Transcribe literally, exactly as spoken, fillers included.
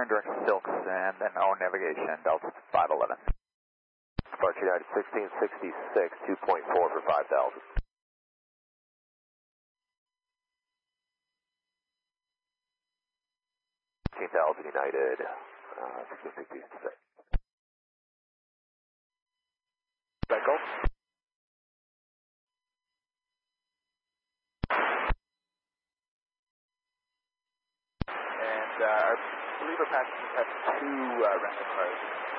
turn direct Silks and then our navigation, Delta five eleven. Departure United sixteen sixty-six, two point four for five thousand. fifteen thousand United, uh, sixteen sixty-six. Cycle. And uh, I believe our passengers have two uh, rental cars.